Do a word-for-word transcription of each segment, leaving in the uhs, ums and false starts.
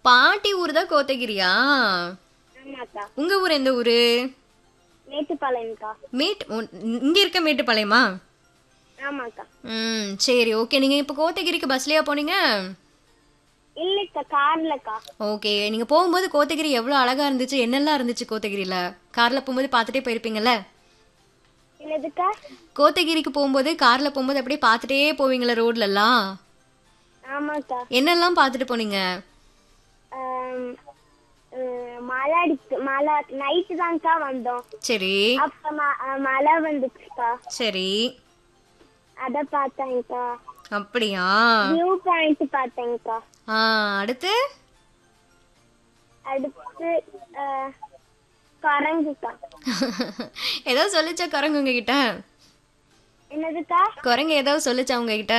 பாட்டி ஊர் தான் கோத்தகிரியா? ஆமாக்கா. உங்க ஊர் எந்த ஊரு? மேட்டுப்பாளையம்க்கா. மேட் இங்க இருக்க மேட்டுப்பாளையமா? ஆமாக்கா. ம் சரி ஓகே. நீங்க இப்ப கோத்தகிரிக்கு பஸ்லயா போனீங்க? இல்லக்கா, கார்லக்கா. ஓகே. நீங்க போகும்போது கோத்தகிரி எவ்வளவு அழகா இருந்துச்சு, என்னெல்லாம் இருந்துச்சு கோத்தகிரியில? கார்ல போகும்போது பாத்துட்டே போயிருப்பீங்கல்ல? என்னதுக்கா? கோத்தகிரிக்கு போகும்போது கார்ல போகும்போது அப்படியே பாத்துட்டே போவீங்களா ரோட்ல எல்லாம்? ஆமாக்கா. என்னெல்லாம் பாத்துட்டு போனீங்க? ஆம், அஹ், மழை அடிச்சு மழை நைட்டு தான்க்கா வந்தோம். சரி அப்ப ம- அஹ், மழை வந்துச்சுக்கா. சரி. அத பார்த்தேன்க்கா. அப்படியா? View point பார்த்தேன்க்கா. ஆ அடுத்து? அடுத்து அஹ், குரங்குக்கா. ஏதோ சொல்லிச்சா குரங்கு உங்ககிட்ட? என்னதுக்கா? குரங்கு ஏதாவது சொல்லிச்சா உங்ககிட்ட?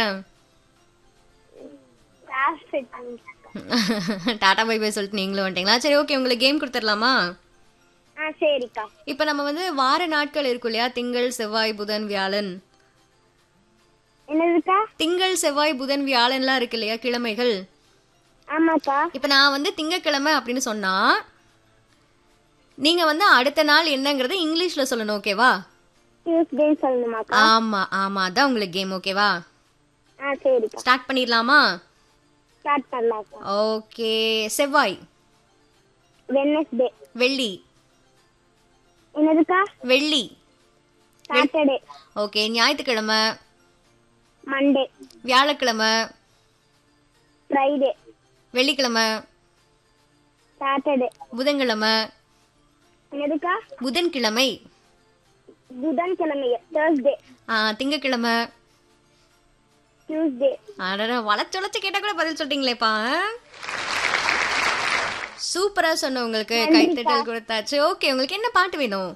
டாடா பை பை சொல்லிட்டு நீங்களும் வந்துட்டீங்களா? சரி ஓகே. உங்களுக்கு கேம் கொடுத்துடலாமா? ஆ சரிக்கா. இப்ப நம்ம வந்து வார நாட்கள் இருக்கும் இல்லையா? திங்கள் செவ்வாய் புதன் வியாழன். என்னதுக்கா? திங்கள் செவ்வாய் புதன் வியாழன்லாம் இருக்கு இல்லையா கிழமைகள்? ஆமாக்கா. இப்ப நான் வந்து திங்கக்கிழமை அப்படின்னு சொன்னா நீங்க வந்து அடுத்த நாள் என்னங்கறத இங்கிலீஷ்ல சொல்லணும். ஓகேவா? டியூஸ்டே சொல்லணுமாக்கா? ஆமா ஆமா அதான் உங்களுக்கு கேம். ஓகேவா? ஆ சரிக்கா. ஸ்டார்ட் பண்ணிடலாமா? ஸ்டார்ட் பண்ணலாக்கா. ஓகே. செவ்வாய். வெட்னஸ்டே. வெள்ளி. என்னதுக்கா? வெள்ளி. சாட்டர்டே. ஓகே. ஞாயிற்றுக்கிழமை. மண்டே. வியாழக்கிழமை. ஃப்ரைடே. வெள்ளிக்கிழமை. சாட்டர்டே. புதன்கிழமை. என்னதுக்கா? புதன்கிழமை. புதன்கிழமை. தேர்ஸ்டே. ஆ திங்கக்கிழமை. டியூஸ்டே. அடடா வளைச்சொலைச்சு கேட்டா கூட பதில் சொல்லிட்டீங்களேப்பா. சூப்பரா சொன்ன. உங்களுக்கு கைத்தட்டல் கொடுத்தாச்சு. ஓகே. உங்களுக்கு என்ன பாட்டு வேணும்?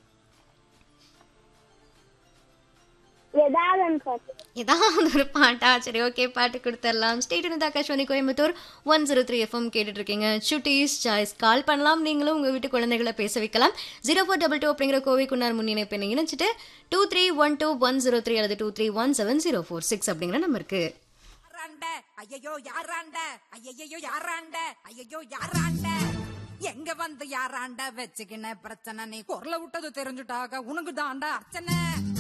ஏதாவது ஒரு பாட்டா? சரி ஓகே. பாட்டு கொடுத்துடலாம். ஸ்டேட் இன் Akashvani Coimbatore one zero three FM கேட்டுட்டு இருக்கீங்க. சுட்டீஸ் சாய்ஸ். கால் பண்ணலாம். நீங்களும் உங்க வீட்டு குழந்தைகளை பேச வைக்கலாம். ஜீரோ ஃபோர் டபுள் டூ அப்படிங்கிற Kovai குன்னார் முன்னிணைப்பு இணைச்சிட்டு two three one two one zero three அல்லது two three one seven zero four six அப்படிங்கிற நம்பருக்கு. ஐயோ யாராண்ட ஐயோ யாராண்ட ஐயோ யாராண்ட எங்க வந்து யாராண்ட வச்சுக்கின பிரச்சனை நீ குரல விட்டது தெரிஞ்சுட்டாக உனக்கு தாண்டா அர்ச்சனை.